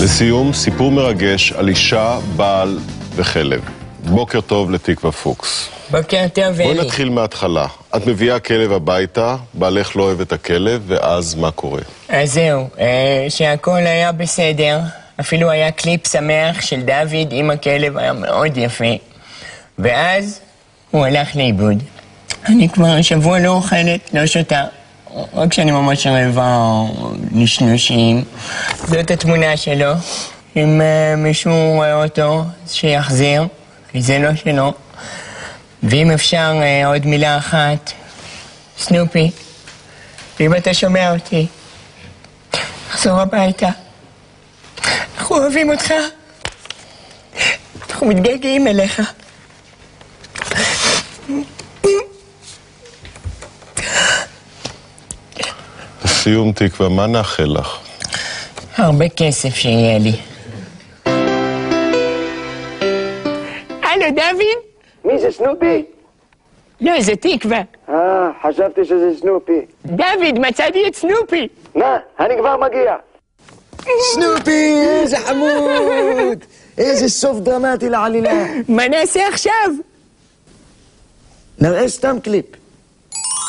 לסיום, סיפור מרגש על אישה, בעל וכלב. בוקר טוב לתקווה פוקס. בוקר טוב, אלי. בואי נתחיל מההתחלה. את מביאה כלב הביתה, בעלך לא אוהב את הכלב, ואז מה קורה? אז זהו, שהכל היה בסדר. אפילו היה קליפ שמח של דוד עם הכלב, היה מאוד יפה. ואז הוא הלך לאיבוד. אני כבר שבוע לא אוכלת, לא שותה. רק כשאני ממש רעבה או נשנושים. זאת התמונה שלו. אם מישהו רואה אותו, שיחזיר, כי זה לא שלו. ואם אפשר עוד מילה אחת, סנופי, אם אתה שומע אותי, תחזור הביתה. אנחנו אוהבים אותך. אנחנו מתגעגעים אליך. לסיום, תקווה, מה נאחל לך? הרבה כסף שיהיה לי. הלו, דוד? מי זה, סנופי? לא, זה תקווה. חשבתי שזה סנופי. דוד, מצאתי את סנופי. מה? אני כבר מגיע. סנופי, איזה חמוד! איזה סוף דרמטי לעלילה. מה נעשה עכשיו? נראה סתם קליפ.